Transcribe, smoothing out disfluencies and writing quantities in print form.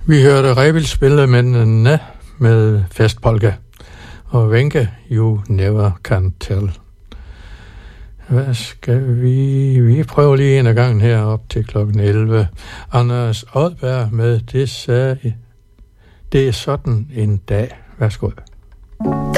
Vi hørte Rebild spille mændene med festpolka, og Wenche, You Never Can Tell. Hvad skal vi prøver lige en af gangen her op til klokken 11. Anders Oddberg med Det er sådan en dag. Værsgo.